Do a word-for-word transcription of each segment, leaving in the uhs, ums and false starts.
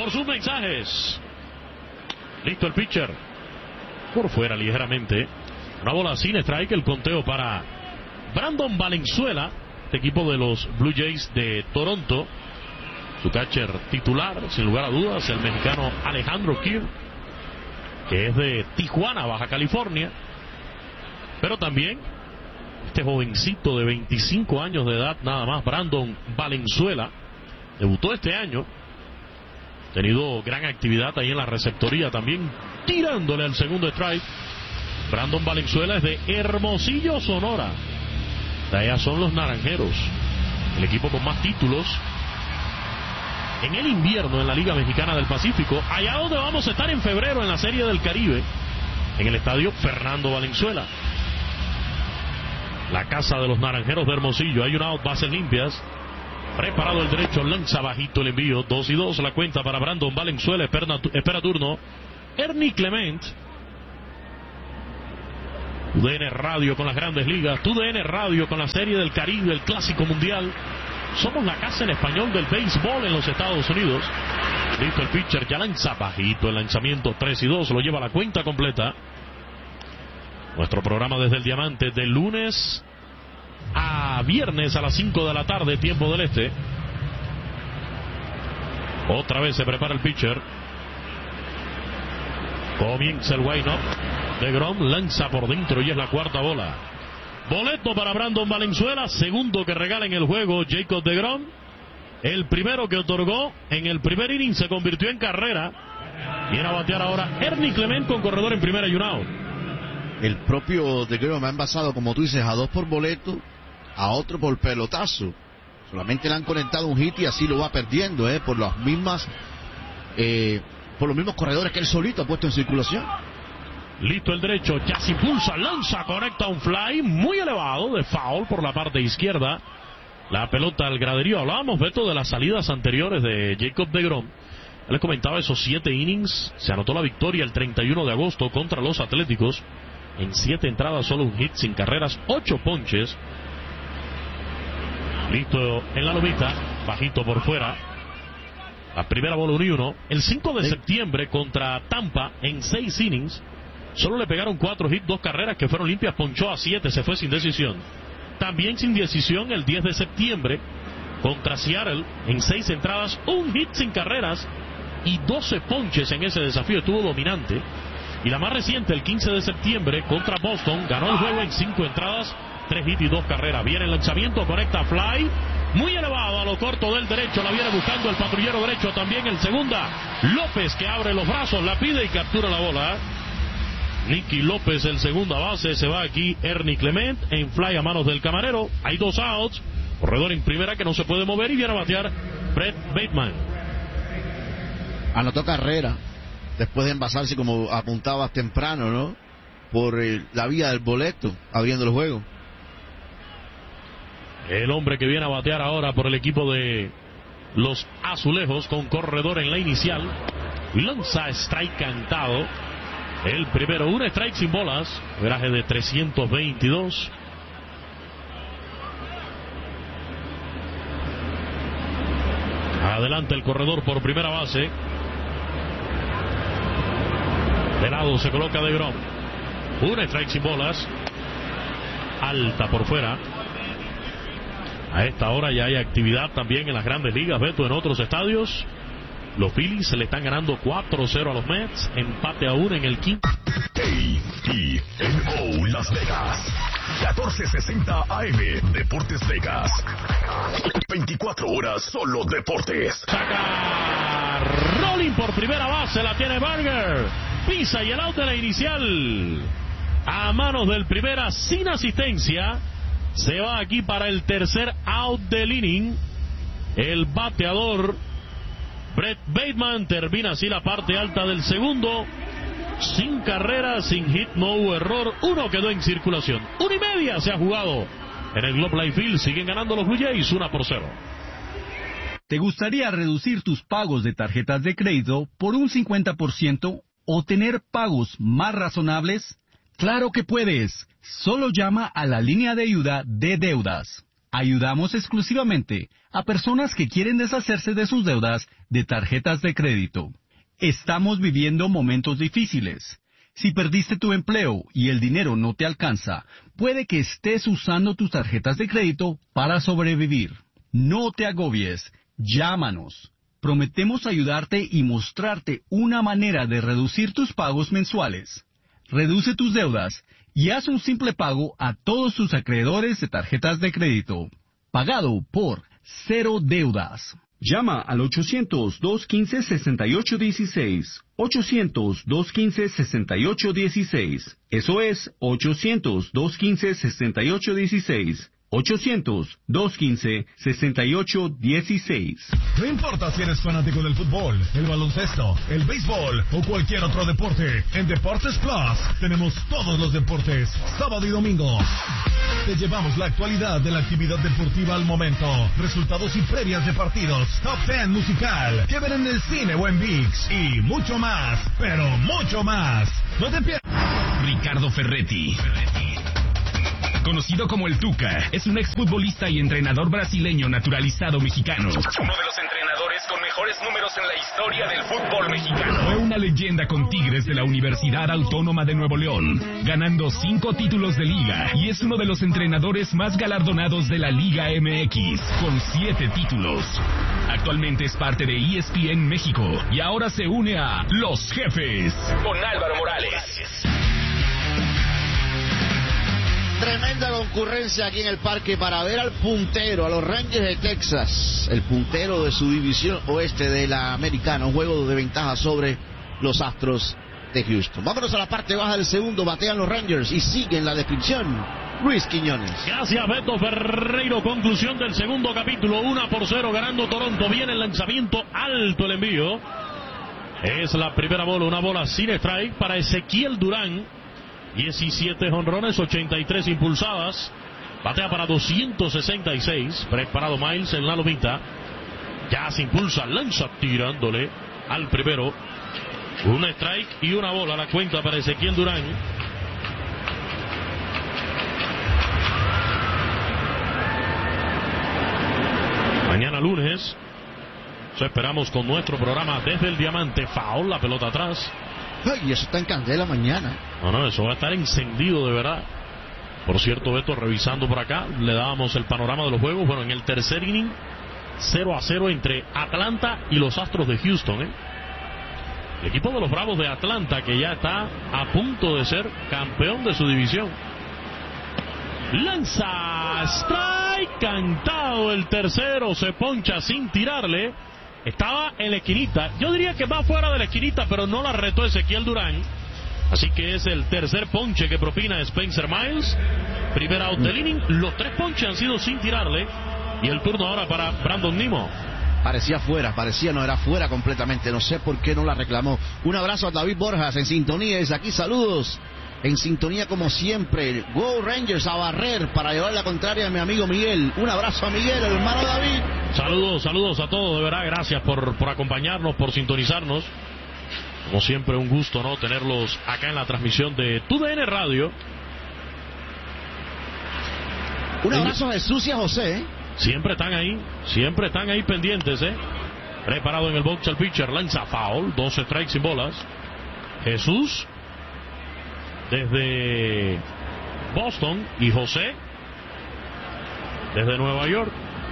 por sus mensajes. Listo el pitcher. Por fuera ligeramente. Una bola sin strike. El conteo para Brandon Valenzuela, este equipo de los Blue Jays de Toronto. Su catcher titular, sin lugar a dudas, el mexicano Alejandro Kirk, que es de Tijuana, Baja California. Pero también este jovencito de veinticinco años de edad nada más, Brandon Valenzuela, debutó este año. Ha tenido gran actividad ahí en la receptoría también, tirándole al segundo strike. Brandon Valenzuela es de Hermosillo, Sonora. De allá son los Naranjeros, el equipo con más títulos en el invierno en la Liga Mexicana del Pacífico. Allá donde vamos a estar en febrero en la Serie del Caribe, en el estadio Fernando Valenzuela, la casa de los Naranjeros de Hermosillo. Hay un out, bases limpias. Preparado el derecho, lanza bajito el envío. Dos y dos la cuenta para Brandon Valenzuela. Espera, espera turno Ernie Clement. T D N Radio con las grandes ligas, T D N Radio con la Serie del Caribe, el Clásico Mundial. Somos la casa en español del béisbol en los Estados Unidos. Listo el pitcher, ya lanza bajito el lanzamiento. Tres y dos, lo lleva a la cuenta completa. Nuestro programa desde el Diamante, de lunes a viernes a las cinco de la tarde, tiempo del este. Otra vez se prepara el pitcher. Comienza el wind-up. DeGrom lanza por dentro y es la cuarta bola. Boleto para Brandon Valenzuela, segundo que regala en el juego Jacob DeGrom. El primero que otorgó en el primer inning se convirtió en carrera. Viene a batear ahora Ernie Clement con corredor en primera y un out. El propio DeGrom ha envasado, como tú dices, a dos por boleto, a otro por pelotazo. Solamente le han conectado un hit y así lo va perdiendo, eh, por las mismas, eh, por los mismos corredores que él solito ha puesto en circulación. Listo el derecho, ya se impulsa, lanza, conecta un fly muy elevado de foul por la parte izquierda. La pelota al graderío. Hablábamos, Beto, de las salidas anteriores de Jacob DeGrom. Él les comentaba esos siete innings. Se anotó la victoria el treinta y uno de agosto contra los Atléticos. En siete entradas, solo un hit, sin carreras, ocho ponches. Listo en la lomita, bajito por fuera. La primera bola uno y uno. El cinco de septiembre contra Tampa, en seis innings, solo le pegaron cuatro hits, dos carreras que fueron limpias, ponchó a siete, se fue sin decisión. También sin decisión el diez de septiembre contra Seattle, en seis entradas, un hit sin carreras y doce ponches en ese desafío, estuvo dominante. Y la más reciente, el quince de septiembre contra Boston, ganó el juego en cinco entradas, tres hits y dos carreras. Viene el lanzamiento, conecta fly, muy elevado a lo corto del derecho, la viene buscando el patrullero derecho, también el segunda, López, que abre los brazos, la pide y captura la bola. Nicky López, el segunda base, se va aquí Ernie Clement en fly a manos del camarero. Hay dos outs, corredor en primera que no se puede mover y viene a batear Brett Bateman. Anotó carrera después de envasarse, como apuntabas temprano, ¿no? Por eh, la vía del boleto, abriendo el juego. El hombre que viene a batear ahora por el equipo de los Azulejos, con corredor en la inicial, lanza strike cantado. El primero, un strike sin bolas, veraje de trescientos veintidós. Adelante el corredor por primera base. De lado se coloca DeGrom. Un strike sin bolas. Alta por fuera. A esta hora ya hay actividad también en las grandes ligas, Beto, en otros estadios. Los Phillies se le están ganando cuatro cero a los Mets. Empate a uno en el quinto. A T N O Las Vegas. catorce sesenta A M. Deportes Vegas. veinticuatro horas solo deportes. Saca Rolling por primera base. La tiene Burger. Pisa y el out de la inicial. A manos del primera sin asistencia. Se va aquí para el tercer out del inning. El bateador Brett Bateman termina así la parte alta del segundo. Sin carrera, sin hit, no hubo error. Uno quedó en circulación. Una y media se ha jugado en el Globe Life Field. Siguen ganando los Blue Jays, una por cero. ¿Te gustaría reducir tus pagos de tarjetas de crédito por un cincuenta por ciento o tener pagos más razonables? ¡Claro que puedes! Solo llama a la línea de ayuda de deudas. Ayudamos exclusivamente a personas que quieren deshacerse de sus deudas de tarjetas de crédito. Estamos viviendo momentos difíciles. Si perdiste tu empleo y el dinero no te alcanza, puede que estés usando tus tarjetas de crédito para sobrevivir. No te agobies. Llámanos. Prometemos ayudarte y mostrarte una manera de reducir tus pagos mensuales. Reduce tus deudas y haz un simple pago a todos tus acreedores de tarjetas de crédito. Pagado por Cero Deudas. Llama al ochocientos, dos quince, sesenta y ocho dieciséis. ochocientos, dos quince, sesenta y ocho dieciséis. Eso es ochocientos, dos quince, sesenta y ocho dieciséis. ochocientos, dos quince, sesenta y ocho dieciséis. No importa si eres fanático del fútbol, el baloncesto, el béisbol o cualquier otro deporte, en Deportes Plus tenemos todos los deportes, sábado y domingo. Te llevamos la actualidad de la actividad deportiva al momento, resultados y previas de partidos, top ten musical, que ven en el cine o en ViX y mucho más, pero mucho más. No te pierdas. Ricardo Ferretti. Conocido como el Tuca, es un exfutbolista y entrenador brasileño naturalizado mexicano. Uno de los entrenadores con mejores números en la historia del fútbol mexicano. Fue una leyenda con Tigres de la Universidad Autónoma de Nuevo León, ganando cinco títulos de liga, y es uno de los entrenadores más galardonados de la Liga M X, con siete títulos. Actualmente es parte de E S P N México, y ahora se une a Los Jefes, con Álvaro Morales. Tremenda concurrencia aquí en el parque para ver al puntero, a los Rangers de Texas, el puntero de su división oeste de la Americana, un juego de ventaja sobre los Astros de Houston. Vámonos a la parte baja del segundo, batean los Rangers y siguen la descripción Luis Quiñones. Gracias, Beto Ferreiro. Conclusión del segundo capítulo, una por cero ganando Toronto. Viene el lanzamiento alto, el envío. Es la primera bola, una bola sin strike para Ezequiel Durán. diecisiete jonrones, ochenta y tres impulsadas. Batea para doscientos sesenta y seis. Preparado Miles en la lomita. Ya se impulsa, lanza tirándole al primero. Un strike y una bola. La cuenta para Ezequiel Durán. Mañana lunes, eso esperamos con nuestro programa Desde el Diamante. Foul, la pelota atrás. Ay, eso está en candela mañana. No, no, eso va a estar encendido de verdad. Por cierto, Beto, revisando por acá, le dábamos el panorama de los juegos. Bueno, en el tercer inning, cero a cero entre Atlanta y los Astros de Houston, ¿eh? El equipo de los Bravos de Atlanta, que ya está a punto de ser campeón de su división. Lanza, strike, cantado el tercero, se poncha sin tirarle. Estaba en la esquinita, yo diría que va fuera de la esquinita, pero no la retó Ezequiel Durán. Así que es el tercer ponche que propina Spencer Miles. Primer out del inning, los tres ponches han sido sin tirarle. Y el turno ahora para Brandon Nimmo. Parecía fuera, parecía no era fuera completamente, no sé por qué no la reclamó. Un abrazo a David Borjas en sintonía, desde aquí saludos. En sintonía como siempre, Go Rangers a barrer para llevar la contraria a mi amigo Miguel. Un abrazo a Miguel, el hermano David. Saludos, saludos a todos, de verdad, gracias por, por acompañarnos, por sintonizarnos. Como siempre, un gusto, ¿no?, tenerlos acá en la transmisión de T U D N Radio. Un abrazo a Jesús y a José, ¿eh? Siempre están ahí, siempre están ahí pendientes, ¿eh? Preparado en el box el pitcher, lanza foul, doce strikes sin bolas. Jesús desde Boston y José desde Nueva York.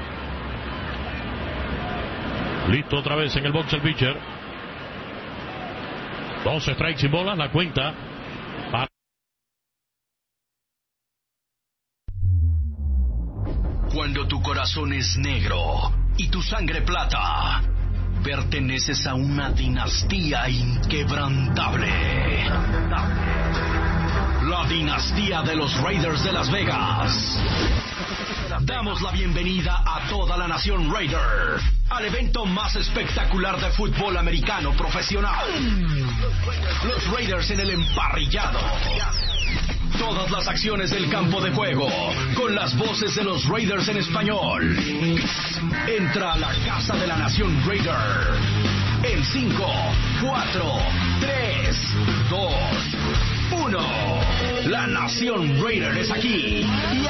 Listo otra vez en el box el pitcher. doce strikes sin bolas, la cuenta. Para... Cuando tu corazón es negro y tu sangre plata, perteneces a una dinastía inquebrantable. La dinastía de los Raiders de Las Vegas. Damos la bienvenida a toda la nación Raider al evento más espectacular de fútbol americano profesional. Los Raiders en el emparrillado. Todas las acciones del campo de juego, con las voces de los Raiders en español. Entra a la casa de la nación Raider. En cinco, cuatro, tres, dos, uno. La nación Raider es aquí. Y